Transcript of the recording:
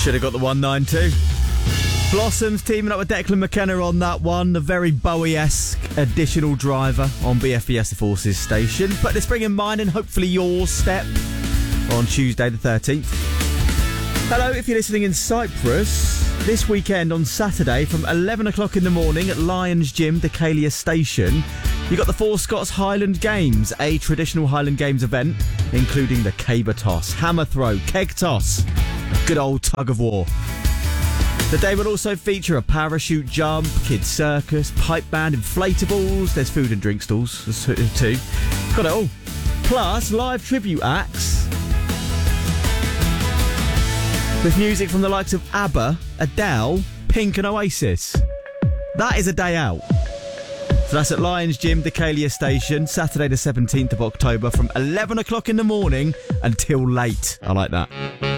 Should have got the 192. Blossoms teaming up with Declan McKenna on that one. The very Bowie-esque additional driver on BFBS The Forces station. Put this spring in mind and hopefully your step on Tuesday the 13th. Hello, if you're listening in Cyprus, this weekend on Saturday from 11 o'clock in the morning at Lions Gym, Decalia Station, you got the Four Scots Highland Games, a traditional Highland Games event, including the caber toss, hammer throw, keg toss, a good old tug of war. The day will also feature a parachute jump, kids circus, pipe band, inflatables. There's food and drink stalls too. Got it all. Plus live tribute acts with music from the likes of ABBA, Adele, Pink and Oasis. That is a day out. So that's at Lions Gym, Decalia Station, Saturday the 17th of October from 11 o'clock in the morning until late. I like that.